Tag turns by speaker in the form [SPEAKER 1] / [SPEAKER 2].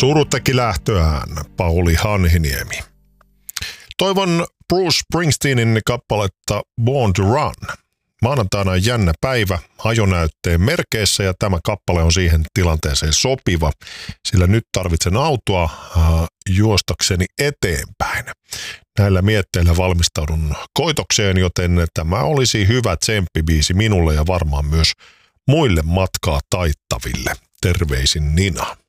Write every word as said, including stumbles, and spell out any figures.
[SPEAKER 1] Suru teki lähtöään, Pauli Hanhiniemi. Toivon Bruce Springsteenin kappaletta Born to Run. Maanantaina on jännä päivä ajonäytteen merkeissä ja tämä kappale on siihen tilanteeseen sopiva, sillä nyt tarvitsen autoa äh, juostakseni eteenpäin. Näillä mietteillä valmistaudun koitokseen, joten tämä olisi hyvä tsemppibiisi minulle ja varmaan myös muille matkaa taittaville. Terveisin Nina.